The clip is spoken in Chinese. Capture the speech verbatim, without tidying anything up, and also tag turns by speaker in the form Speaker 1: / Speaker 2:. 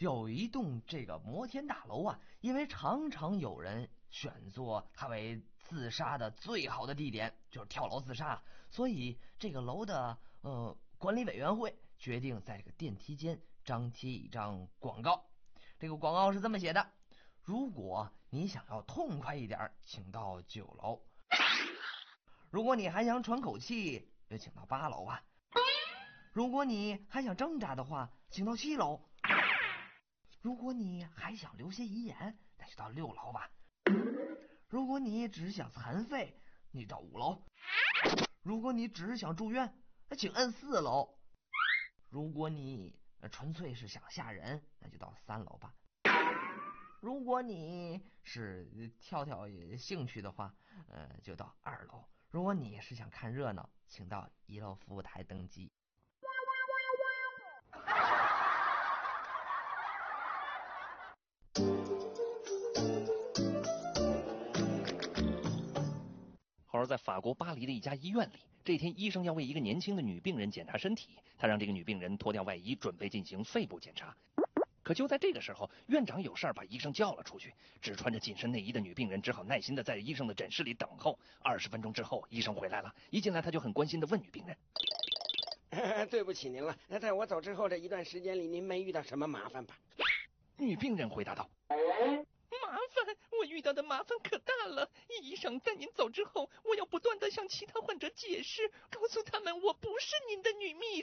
Speaker 1: 有一栋这个摩天大楼啊，因为常常有人选作它为自杀的最好的地点，就是跳楼自杀，所以这个楼的呃管理委员会决定在这个电梯间张贴一张广告。这个广告是这么写的：如果你想要痛快一点，请到九楼；如果你还想喘口气，就请到八楼啊；如果你还想挣扎的话，请到七楼；如果你还想留些遗言，那就到六楼吧；如果你只是想残废，你到五楼；如果你只是想住院，那请摁四楼；如果你纯粹是想吓人，那就到三楼吧；如果你是跳跳兴趣的话，呃，就到二楼；如果你是想看热闹，请到一楼服务台登记。
Speaker 2: 而在法国巴黎的一家医院里，这天医生要为一个年轻的女病人检查身体，他让这个女病人脱掉外衣，准备进行肺部检查。可就在这个时候，院长有事把医生叫了出去，只穿着紧身内衣的女病人只好耐心的在医生的诊室里等候。二十分钟之后，医生回来了，一进来他就很关心的问女病人：
Speaker 3: 对不起您了，在我走之后这一段时间里，您没遇到什么麻烦吧？
Speaker 2: 女病人回答道：
Speaker 4: 麻烦？我遇到的麻烦可大了。医生，在您走之后，我要不断的向其他患者解释，告诉他们我不是您的女秘